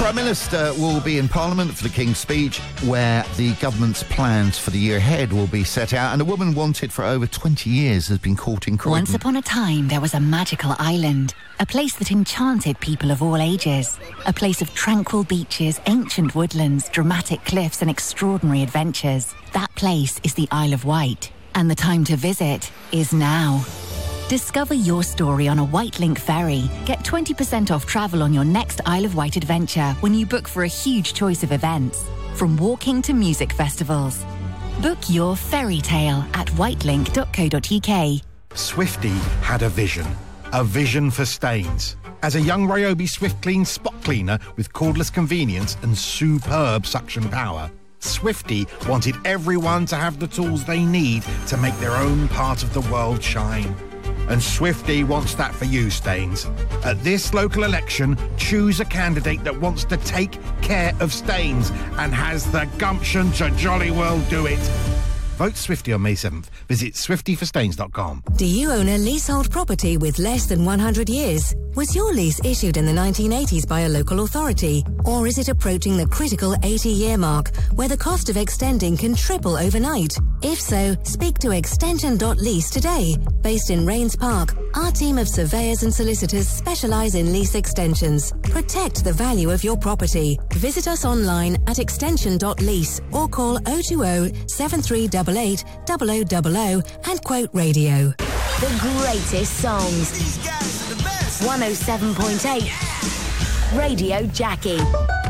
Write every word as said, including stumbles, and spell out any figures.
Prime Minister will be in Parliament for the King's Speech, where the government's plans for the year ahead will be set out, and a woman wanted for over twenty years has been caught in Croydon. Once upon a time, there was a magical island, a place that enchanted people of all ages, a place of tranquil beaches, ancient woodlands, dramatic cliffs and extraordinary adventures. That place is the Isle of Wight, and the time to visit is now. Discover your story on a Wightlink ferry. Get twenty percent off travel on your next Isle of Wight adventure when you book for a huge choice of events, from walking to music festivals. Book your fairy tale at wightlink dot co dot uk. Swifty had a vision. A vision for stains. As a young Ryobi Swift Clean spot cleaner with cordless convenience and superb suction power, Swifty wanted everyone to have the tools they need to make their own part of the world shine. And Swifty wants that for you, Stains. At this local election, choose a candidate that wants to take care of Stains and has the gumption to jolly well do it. Vote Swifty on May seventh. Visit swifty for stains dot com. Do you own a leasehold property with less than one hundred years? Was your lease issued in the nineteen eighties by a local authority? Or is it approaching the critical eighty-year mark, where the cost of extending can triple overnight? If so, speak to extension dot lease today. Based in Rains Park, our team of surveyors and solicitors specialise in lease extensions. Protect the value of your property. Visit us online at extension dot lease or call oh two oh, seven three eight eight, oh oh oh oh and quote radio. The greatest songs. one oh seven point eight Radio Jackie.